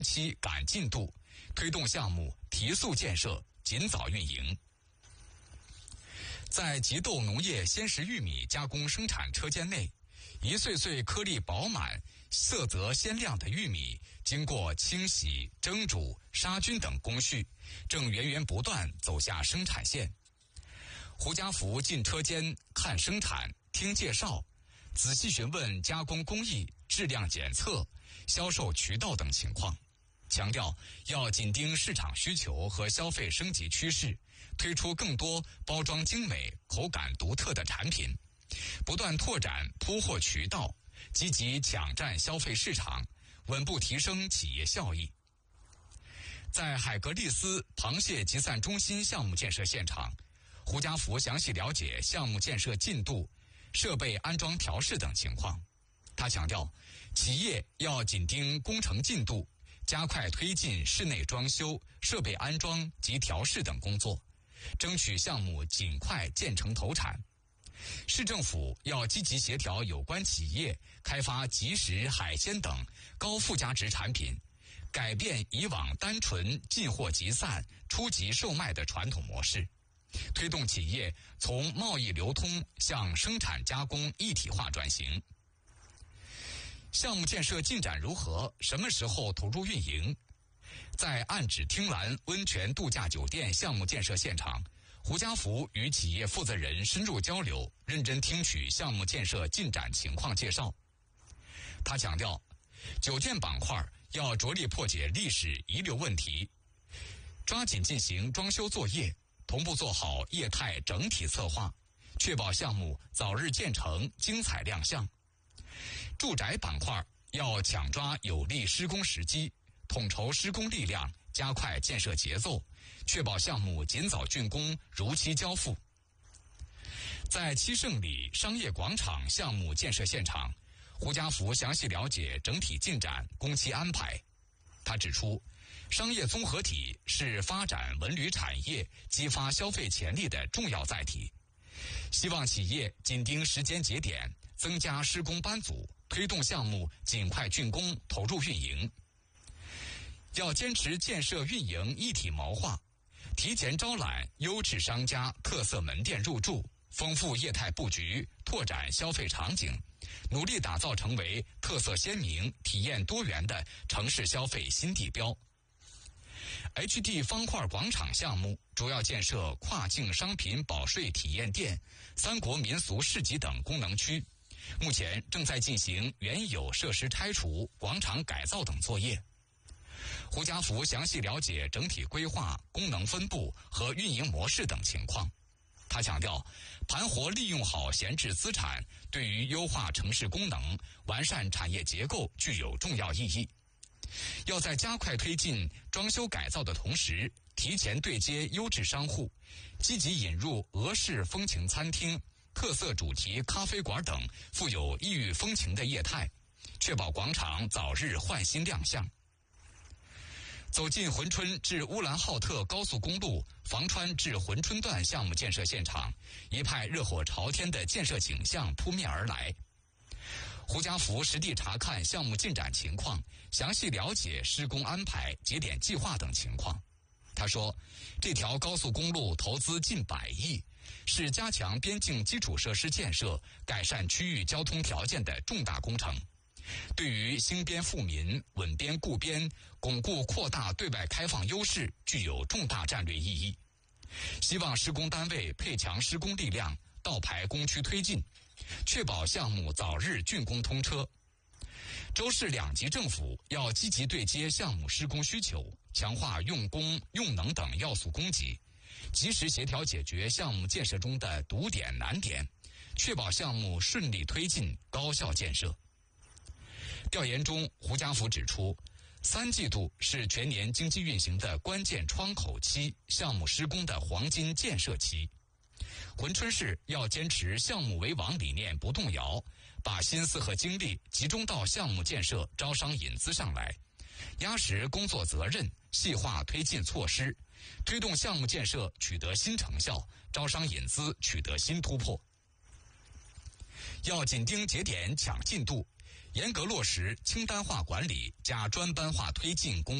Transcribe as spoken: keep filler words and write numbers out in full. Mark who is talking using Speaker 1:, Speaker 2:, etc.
Speaker 1: 期赶进度，推动项目提速建设，尽早运营。在吉豆农业鲜食玉米加工生产车间内，一穗穗颗粒饱满、色泽鲜亮的玉米，经过清洗、蒸煮、杀菌等工序，正源源不断走下生产线。胡家福进车间看生产、听介绍，仔细询问加工工艺、质量检测、销售渠道等情况，强调要紧盯市场需求和消费升级趋势，推出更多包装精美、口感独特的产品，不断拓展铺货渠道，积极抢占消费市场，稳步提升企业效益。在海格力斯螃蟹集散中心项目建设现场，胡家福详细了解项目建设进度、设备安装调试等情况。他强调，企业要紧盯工程进度，加快推进室内装修、设备安装及调试等工作，争取项目尽快建成投产。市政府要积极协调有关企业开发即食海鲜等高附加值产品，改变以往单纯进货集散、初级售卖的传统模式，推动企业从贸易流通向生产加工一体化转型。项目建设进展如何？什么时候投入运营？在岸芷汀兰温泉度假酒店项目建设现场，胡家福与企业负责人深入交流，认真听取项目建设进展情况介绍。他强调，酒店板块要着力破解历史遗留问题，抓紧进行装修作业，同步做好业态整体策划，确保项目早日建成、精彩亮相。住宅板块要抢抓有利施工时机，统筹施工力量，加快建设节奏，确保项目尽早竣工、如期交付。在七圣里商业广场项目建设现场，胡家福详细了解整体进展、工期安排。他指出，商业综合体是发展文旅产业、激发消费潜力的重要载体，希望企业紧盯时间节点，增加施工班组，推动项目尽快竣工、投入运营。要坚持建设运营一体谋划，提前招揽优质商家、特色门店入驻，丰富业态布局，拓展消费场景，努力打造成为特色鲜明、体验多元的城市消费新地标。H D 方块广场项目主要建设跨境商品保税体验店、三国民俗市集等功能区，目前正在进行原有设施拆除、广场改造等作业。胡家福详细了解整体规划、功能分布和运营模式等情况。他强调，盘活利用好闲置资产，对于优化城市功能、完善产业结构具有重要意义。要在加快推进装修改造的同时，提前对接优质商户，积极引入俄式风情餐厅、特色主题咖啡馆等富有异域风情的业态，确保广场早日焕新亮相。走进珲春至乌兰浩特高速公路房川至珲春段项目建设现场，一派热火朝天的建设景象扑面而来。胡家福实地查看项目进展情况，详细了解施工安排、节点计划等情况。他说，这条高速公路投资近百亿，是加强边境基础设施建设、改善区域交通条件的重大工程，对于兴边富民、稳边固边、巩固扩大对外开放优势具有重大战略意义。希望施工单位配强施工力量，倒排工区推进，确保项目早日竣工通车。州市两级政府要积极对接项目施工需求，强化用工、用能等要素供给，及时协调解决项目建设中的堵点难点，确保项目顺利推进、高效建设。调研中，胡家福指出，三季度是全年经济运行的关键窗口期，项目施工的黄金建设期。珲春市要坚持项目为王理念不动摇，把心思和精力集中到项目建设、招商引资上来，压实工作责任，细化推进措施，推动项目建设取得新成效，招商引资取得新突破。要紧盯节点抢进度， 严格落实清单化管理加专班化推进工